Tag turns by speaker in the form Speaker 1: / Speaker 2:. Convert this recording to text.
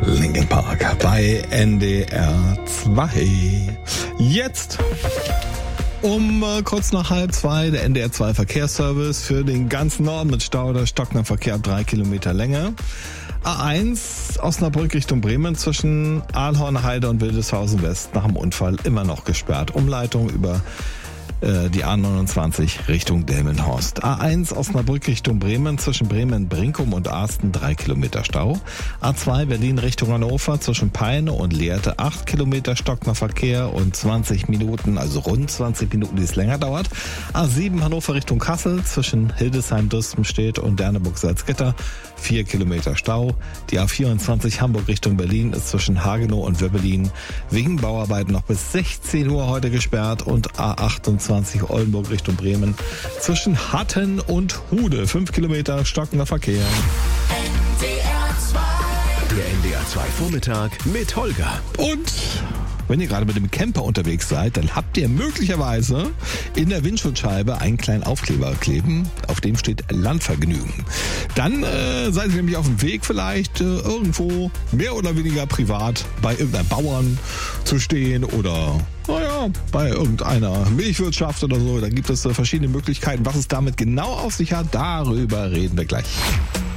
Speaker 1: Linkin Park bei NDR 2. Jetzt um kurz nach 1:30 der NDR 2 Verkehrsservice für den ganzen Norden mit Stau oder stockender Verkehr ab 3 Kilometer Länge. A1 Osnabrück Richtung Bremen zwischen Ahornheide und Wildeshausen West nach dem Unfall immer noch gesperrt. Umleitung über die A29 Richtung Delmenhorst. A1 Osnabrück Richtung Bremen zwischen Bremen-Brinkum und Arsten 3 Kilometer Stau. A2 Berlin Richtung Hannover zwischen Peine und Lehrte 8 Kilometer stockender Verkehr und 20 Minuten, also rund 20 Minuten, die es länger dauert. A7 Hannover Richtung Kassel zwischen Hildesheim-Dürstenstedt und Derneburg-Salzgitter 4 Kilometer Stau. Die A24 Hamburg Richtung Berlin ist zwischen Hagenow und Wöbbelin wegen Bauarbeiten noch bis 16 Uhr heute gesperrt und A28 Oldenburg Richtung Bremen zwischen Hatten und Hude 5 Kilometer stockender Verkehr.
Speaker 2: Der NDR 2 Vormittag mit Holger.
Speaker 1: Und wenn ihr gerade mit dem Camper unterwegs seid, dann habt ihr möglicherweise in der Windschutzscheibe einen kleinen Aufkleber kleben, auf dem steht Landvergnügen. Dann seid ihr nämlich auf dem Weg vielleicht irgendwo mehr oder weniger privat bei irgendeinem Bauern zu stehen oder bei irgendeiner Milchwirtschaft oder so. Da gibt es verschiedene Möglichkeiten. Was es damit genau auf sich hat, darüber reden wir gleich.